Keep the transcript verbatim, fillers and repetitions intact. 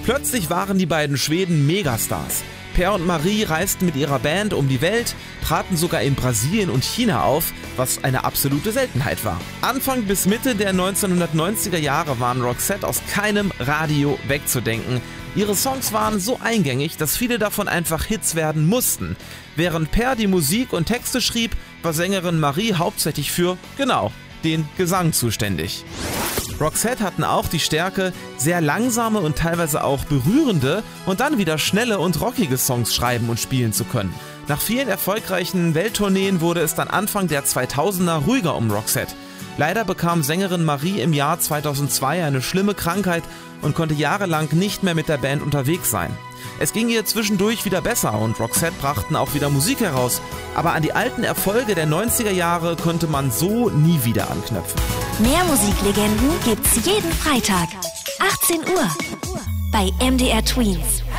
Plötzlich waren die beiden Schweden Megastars. Per und Marie reisten mit ihrer Band um die Welt, traten sogar in Brasilien und China auf, was eine absolute Seltenheit war. Anfang bis Mitte der neunzehnhundertneunziger Jahre waren Roxette aus keinem Radio wegzudenken. Ihre Songs waren so eingängig, dass viele davon einfach Hits werden mussten. Während Per die Musik und Texte schrieb, war Sängerin Marie hauptsächlich für, genau, den Gesang zuständig. Roxette hatten auch die Stärke, sehr langsame und teilweise auch berührende und dann wieder schnelle und rockige Songs schreiben und spielen zu können. Nach vielen erfolgreichen Welttourneen wurde es dann Anfang der zweitausender ruhiger um Roxette. Leider bekam Sängerin Marie im Jahr zweitausendzwei eine schlimme Krankheit und konnte jahrelang nicht mehr mit der Band unterwegs sein. Es ging ihr zwischendurch wieder besser und Roxette brachten auch wieder Musik heraus, aber an die alten Erfolge der neunziger Jahre konnte man so nie wieder anknüpfen. Mehr Musiklegenden gibt's jeden Freitag, achtzehn Uhr, bei M D R Tweens.